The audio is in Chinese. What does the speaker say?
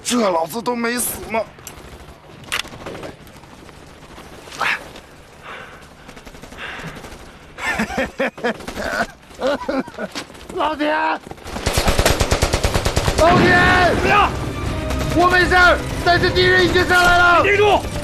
这老子都没死吗？ 老田，老田， 怎么样？ 我没事，但是敌人已经上来了。 顶住！